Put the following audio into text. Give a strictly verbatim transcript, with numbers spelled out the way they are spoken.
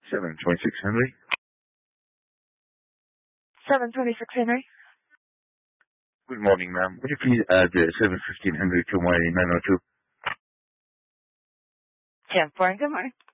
seven twenty-six Henry. seven twenty-six Henry. Good morning, ma'am. Would you please add uh, seven fifteen Henry to my nine oh two? ten four, good morning.